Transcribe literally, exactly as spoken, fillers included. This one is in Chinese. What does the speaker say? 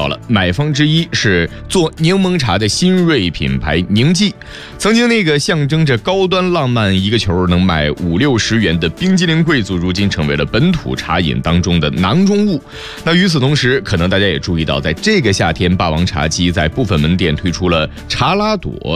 到了，买方之一是做柠檬茶的新锐品牌宁记。曾经那个象征着高端浪漫，一个球能卖五六十元的冰激凌贵族，如今成为了本土茶饮当中的囊中物。那与此同时，可能大家也注意到，在这个夏天，霸王茶姬在部分门店推出了茶拉朵